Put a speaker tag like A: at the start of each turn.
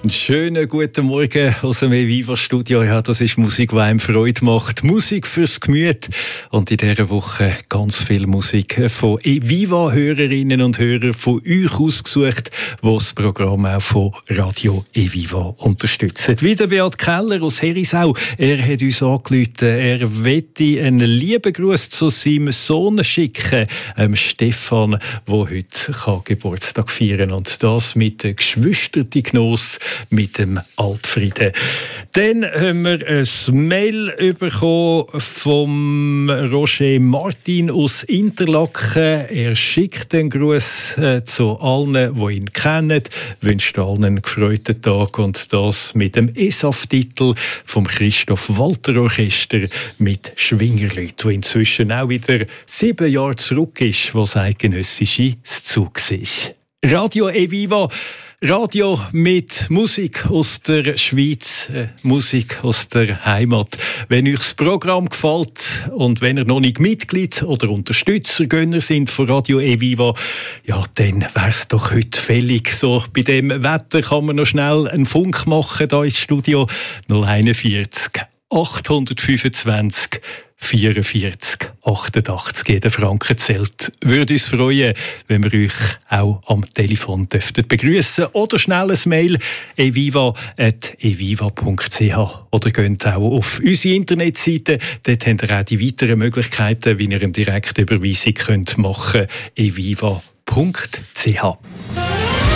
A: Einen schönen guten Morgen aus dem eViva-Studio. Ja, das ist Musik, die einem Freude macht. Musik fürs Gemüt. Und in dieser Woche ganz viel Musik von eViva-Hörerinnen und Hörern von euch ausgesucht, die das Programm auch von Radio eViva unterstützen. Wieder Beat Keller aus Herisau. Er hat uns angerufen, er möchte einen lieben Gruß zu seinem Sohn schicken, Stefan, der heute Geburtstag feiern kann. Und das mit der Geschwisterti-Genoss, mit dem Alpfrieden. Dann haben wir ein Mail bekommen vom Roger Martin aus Interlaken. Er schickt einen Gruß zu allen, die ihn kennen, wünscht allen einen gefreuten Tag und das mit dem ESAF-Titel vom Christoph Walter Orchester mit Schwingerlied, wo inzwischen auch wieder 7 Jahre zurück ist, wo das eidgenössische Zug ist. Radio eViva, Radio mit Musik aus der Schweiz, Musik aus der Heimat. Wenn euch das Programm gefällt und wenn ihr noch nicht Mitglied oder Unterstützer, Gönner sind von Radio eViva, ja, dann wäre es doch heute fällig. So, bei dem Wetter kann man noch schnell einen Funk machen, da ins Studio 041 825 44 88. Jeder Franken zählt. Würde uns freuen, wenn wir euch auch am Telefon begrüßen oder schnell ein Mail eviva@eviva.ch oder geht auch auf unsere Internetseite. Dort habt ihr auch die weiteren Möglichkeiten, wie ihr eine direkte Überweisung machen könnt. eviva.ch.